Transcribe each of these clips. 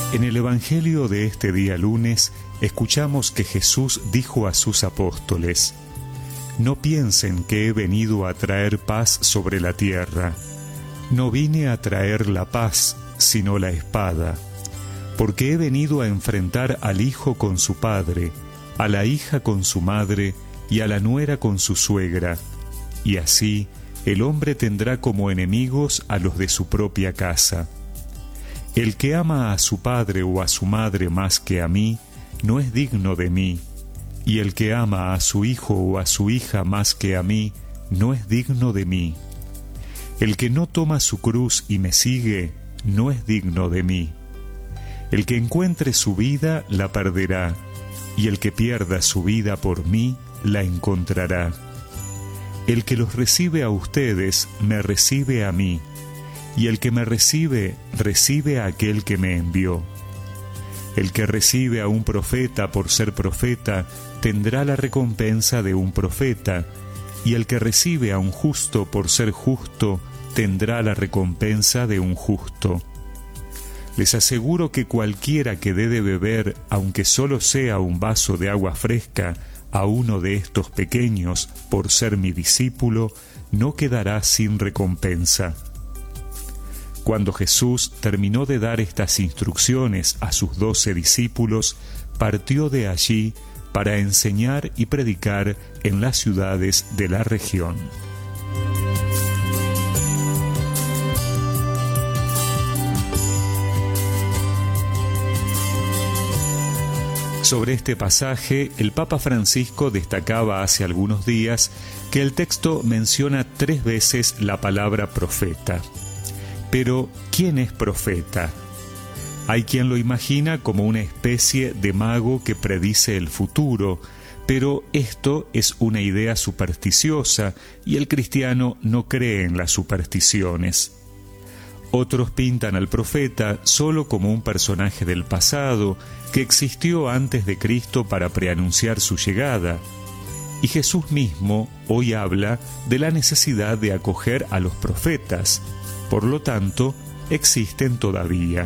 En el Evangelio de este día lunes, escuchamos que Jesús dijo a sus apóstoles: «No piensen que he venido a traer paz sobre la tierra. No vine a traer la paz, sino la espada, porque he venido a enfrentar al hijo con su padre, a la hija con su madre y a la nuera con su suegra, y así el hombre tendrá como enemigos a los de su propia casa. El que ama a su padre o a su madre más que a mí, no es digno de mí, y el que ama a su hijo o a su hija más que a mí, no es digno de mí. El que no toma su cruz y me sigue, no es digno de mí. El que encuentre su vida, la perderá, y el que pierda su vida por mí, la encontrará. El que los recibe a ustedes, me recibe a mí, y el que me recibe, recibe a aquel que me envió. El que recibe a un profeta por ser profeta, tendrá la recompensa de un profeta, y el que recibe a un justo por ser justo, tendrá la recompensa de un justo. Les aseguro que cualquiera que dé de beber, aunque solo sea un vaso de agua fresca, a uno de estos pequeños, por ser mi discípulo, no quedará sin recompensa». Cuando Jesús terminó de dar estas instrucciones a sus 12 discípulos, partió de allí para enseñar y predicar en las ciudades de la región. Sobre este pasaje, el Papa Francisco destacaba hace algunos días que el texto menciona 3 veces la palabra profeta. Pero, ¿quién es profeta? Hay quien lo imagina como una especie de mago que predice el futuro, pero esto es una idea supersticiosa y el cristiano no cree en las supersticiones. Otros pintan al profeta solo como un personaje del pasado que existió antes de Cristo para preanunciar su llegada. Y Jesús mismo hoy habla de la necesidad de acoger a los profetas. Por lo tanto, existen todavía.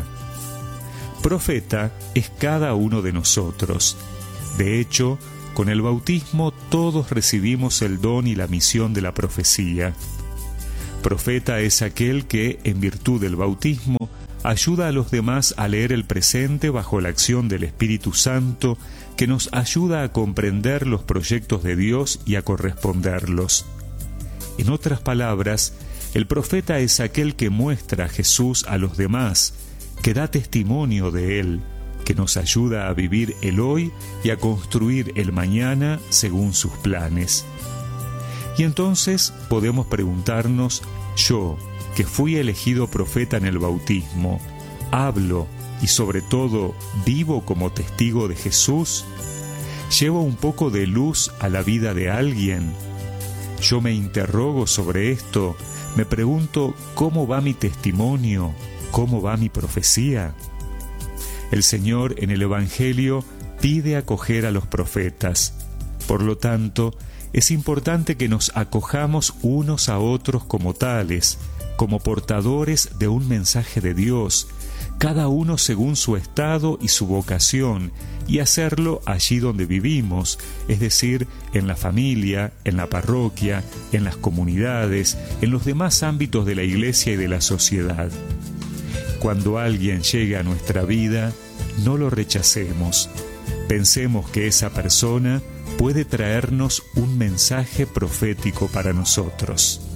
Profeta es cada uno de nosotros. De hecho, con el bautismo todos recibimos el don y la misión de la profecía. Profeta es aquel que, en virtud del bautismo, ayuda a los demás a leer el presente bajo la acción del Espíritu Santo, que nos ayuda a comprender los proyectos de Dios y a corresponderlos. En otras palabras, el profeta es aquel que muestra a Jesús a los demás, que da testimonio de Él, que nos ayuda a vivir el hoy y a construir el mañana según sus planes. Y entonces podemos preguntarnos: yo, que fui elegido profeta en el bautismo, ¿hablo y sobre todo vivo como testigo de Jesús? ¿Llevo un poco de luz a la vida de alguien? Yo me interrogo sobre esto. Me pregunto, ¿cómo va mi testimonio? ¿Cómo va mi profecía? El Señor en el Evangelio pide acoger a los profetas. Por lo tanto, es importante que nos acojamos unos a otros como tales, como portadores de un mensaje de Dios, cada uno según su estado y su vocación, y hacerlo allí donde vivimos, es decir, en la familia, en la parroquia, en las comunidades, en los demás ámbitos de la iglesia y de la sociedad. Cuando alguien llegue a nuestra vida, no lo rechacemos. Pensemos que esa persona puede traernos un mensaje profético para nosotros.